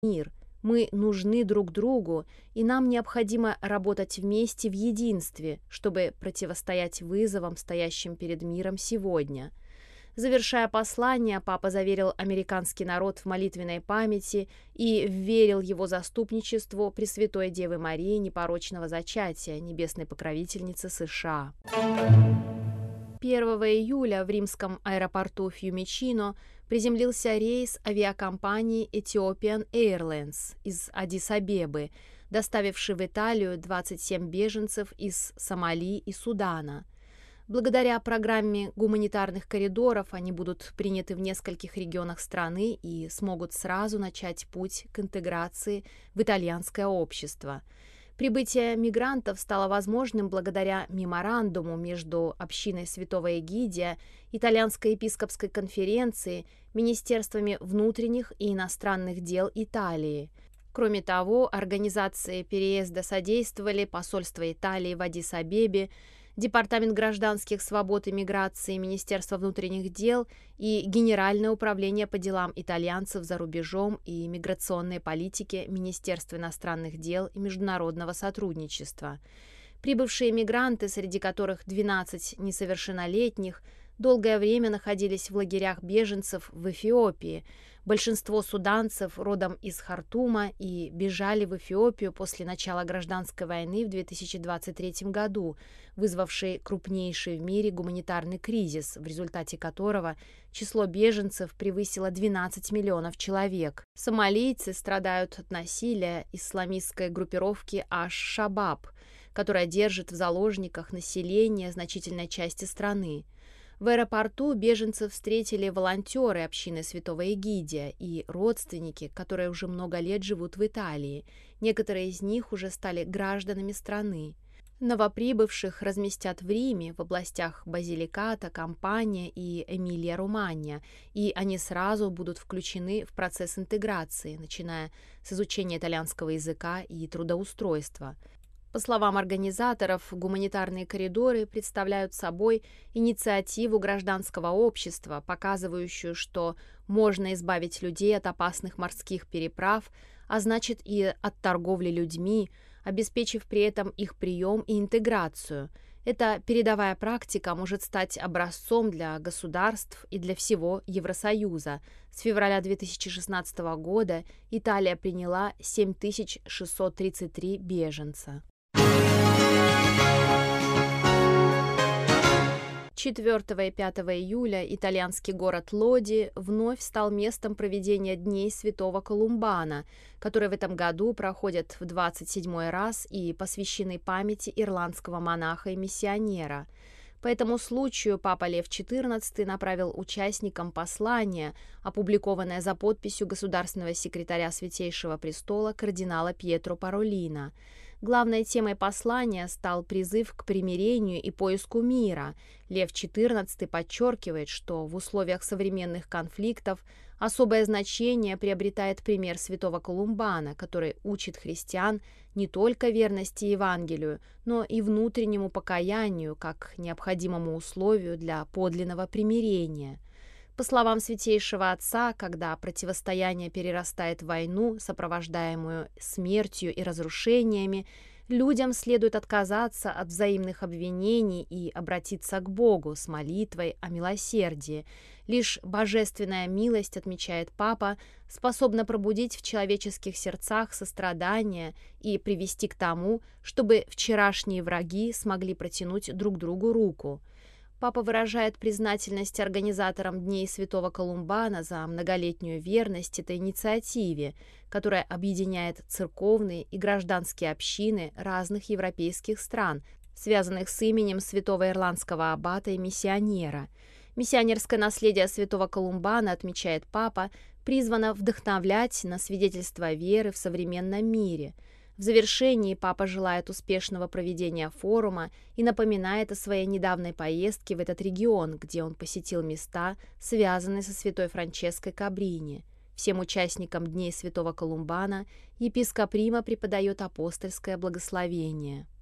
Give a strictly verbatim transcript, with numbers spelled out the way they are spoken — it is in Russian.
мир. Мы нужны друг другу, и нам необходимо работать вместе в единстве, чтобы противостоять вызовам, стоящим перед миром сегодня. Завершая послание, папа заверил американский народ в молитвенной памяти и вверил его заступничеству Пресвятой Девы Марии непорочного зачатия, небесной покровительницы США. первого июля в римском аэропорту Фьюмичино приземлился рейс авиакомпании Ethiopian Airlines из Аддис-Абебы, доставивший в Италию двадцать семь беженцев из Сомали и Судана. Благодаря программе гуманитарных коридоров они будут приняты в нескольких регионах страны и смогут сразу начать путь к интеграции в итальянское общество. Прибытие мигрантов стало возможным благодаря меморандуму между общиной Святого Эгидия, Итальянской епископской конференцией, Министерствами внутренних и иностранных дел Италии. Кроме того, организации переезда содействовали посольство Италии в Аддис-Абебе, Департамент гражданских свобод и миграции Министерства внутренних дел и Генеральное управление по делам итальянцев за рубежом и миграционной политике Министерства иностранных дел и международного сотрудничества. Прибывшие мигранты, среди которых двенадцать несовершеннолетних, долгое время находились в лагерях беженцев в Эфиопии. Большинство суданцев родом из Хартума и бежали в Эфиопию после начала гражданской войны в две тысячи двадцать третьем году, вызвавшей крупнейший в мире гуманитарный кризис, в результате которого число беженцев превысило двенадцать миллионов человек. Сомалийцы страдают от насилия исламистской группировки Аш-Шабаб, которая держит в заложниках население значительной части страны. В аэропорту беженцев встретили волонтеры общины Святого Эгидия и родственники, которые уже много лет живут в Италии. Некоторые из них уже стали гражданами страны. Новоприбывших разместят в Риме, в областях Базиликата, Кампания и Эмилия-Романья, и они сразу будут включены в процесс интеграции, начиная с изучения итальянского языка и трудоустройства. По словам организаторов, гуманитарные коридоры представляют собой инициативу гражданского общества, показывающую, что можно избавить людей от опасных морских переправ, а значит и от торговли людьми, обеспечив при этом их прием и интеграцию. Эта передовая практика может стать образцом для государств и для всего Евросоюза. С февраля две тысячи шестнадцатого года Италия приняла семь тысяч шестьсот тридцать три беженца. четвёртого и пятого июля итальянский город Лоди вновь стал местом проведения Дней Святого Колумбана, которые в этом году проходят в двадцать седьмой раз и посвящены памяти ирландского монаха и миссионера. По этому случаю папа Лев четырнадцатый направил участникам послание, опубликованное за подписью государственного секретаря Святейшего Престола кардинала Пьетро Паролино. Главной темой послания стал призыв к примирению и поиску мира. Лев четырнадцатый подчеркивает, что в условиях современных конфликтов особое значение приобретает пример святого Колумбана, который учит христиан не только верности Евангелию, но и внутреннему покаянию как необходимому условию для подлинного примирения. По словам Святейшего Отца, когда противостояние перерастает в войну, сопровождаемую смертью и разрушениями, людям следует отказаться от взаимных обвинений и обратиться к Богу с молитвой о милосердии. Лишь божественная милость, отмечает Папа, способна пробудить в человеческих сердцах сострадание и привести к тому, чтобы вчерашние враги смогли протянуть друг другу руку. Папа выражает признательность организаторам Дней Святого Колумбана за многолетнюю верность этой инициативе, которая объединяет церковные и гражданские общины разных европейских стран, связанных с именем святого ирландского аббата и миссионера. Миссионерское наследие святого Колумбана, отмечает Папа, призвано вдохновлять на свидетельство веры в современном мире. В завершении Папа желает успешного проведения форума и напоминает о своей недавней поездке в этот регион, где он посетил места, связанные со святой Франческой Кабрини. Всем участникам Дней Святого Колумбана епископ Рима преподает апостольское благословение.